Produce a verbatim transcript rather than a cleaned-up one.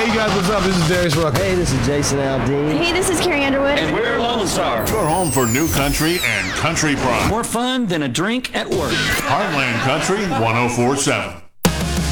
you guys, what's up? This is Darius Rucker. Hey, this is Jason Aldean. Hey, this is Carrie Underwood. And we're Lone Star. You're home for new country and country pride. More fun than a drink at work. Heartland Country one oh four point seven.